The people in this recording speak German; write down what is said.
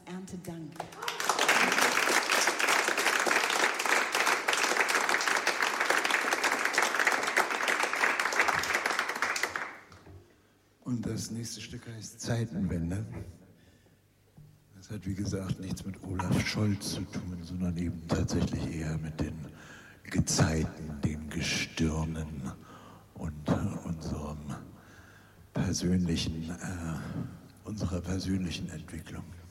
Erntedank. Und das nächste Stück heißt Zeitenwende. Das hat, wie gesagt, nichts mit Olaf Scholz zu tun, sondern eben tatsächlich eher mit den Gezeiten, den Gestirnen und unserer persönlichen Entwicklung.